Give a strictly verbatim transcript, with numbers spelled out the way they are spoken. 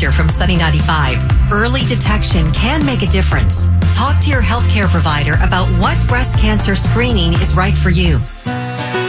reminder from Sunny ninety-five. Early detection can make a difference. Talk to your healthcare provider about what breast cancer screening is right for you.